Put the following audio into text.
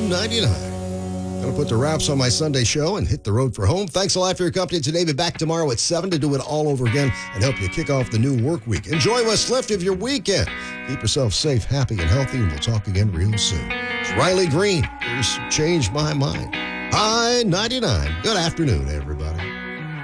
I-99. Gonna put the wraps on my Sunday show and hit the road for home. Thanks a lot for your company today. Be back tomorrow at 7 to do it all over again and help you kick off the new work week. Enjoy what's left of your weekend. Keep yourself safe, happy, and healthy, and we'll talk again real soon. It's Riley Green. Here's Change My Mind. I-99. Good afternoon, everybody.